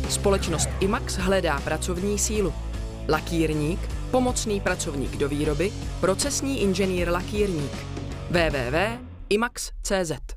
Společnost IMAX hledá pracovní sílu. Lakírník, pomocný pracovník do výroby, procesní inženýr lakírník. www.imax.cz